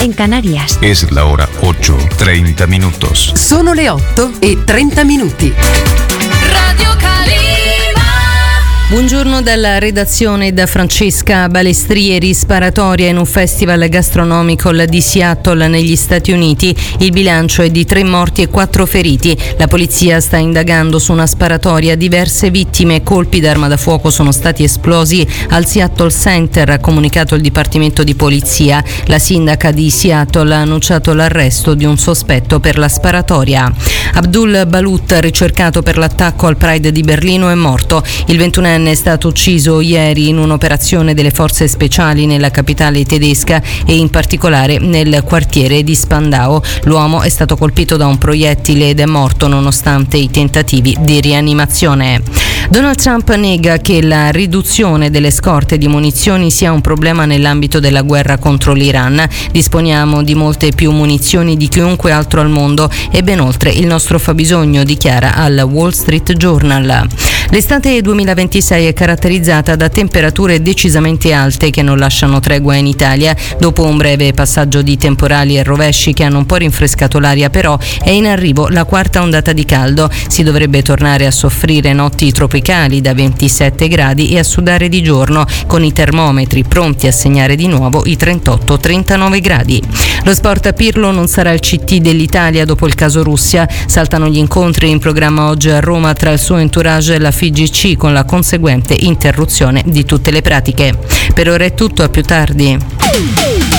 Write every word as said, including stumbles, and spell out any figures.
en Canarias. Es la hora ocho, treinta minutos. Sono le otto e trenta minuti. Radio Calima. Buongiorno dalla redazione da Francesca Balestrieri. Sparatoria in un festival gastronomico di Seattle negli Stati Uniti. Il bilancio è di tre morti e quattro feriti. La polizia sta indagando su una sparatoria. Diverse vittime. Colpi d'arma da fuoco sono stati esplosi al Seattle Center, ha comunicato il Dipartimento di Polizia. La sindaca di Seattle ha annunciato l'arresto di un sospetto per la sparatoria. Abdul Balut, ricercato per l'attacco al Pride di Berlino, è morto. Il ventunenne è stato ucciso ieri in un'operazione delle forze speciali nella capitale tedesca e in particolare nel quartiere di Spandau. L'uomo è stato colpito da un proiettile ed è morto nonostante i tentativi di rianimazione. Donald Trump nega che la riduzione delle scorte di munizioni sia un problema nell'ambito della guerra contro l'Iran. Disponiamo di molte più munizioni di chiunque altro al mondo e ben oltre il nostro fabbisogno, dichiara al Wall Street Journal. L'estate duemilaventisei è caratterizzata da temperature decisamente alte che non lasciano tregua in Italia. Dopo un breve passaggio di temporali e rovesci che hanno un po' rinfrescato l'aria, però è in arrivo la quarta ondata di caldo. Si dovrebbe tornare a soffrire notti tropicali da ventisette gradi e a sudare di giorno, con i termometri pronti a segnare di nuovo i trentotto trentanove gradi. Lo sport a Pirlo non sarà il C T dell'Italia dopo il caso Russia. Saltano gli incontri in programma oggi a Roma tra il suo entourage e la F I G C, con la conseguente interruzione di tutte le pratiche. Per ora è tutto, a più tardi.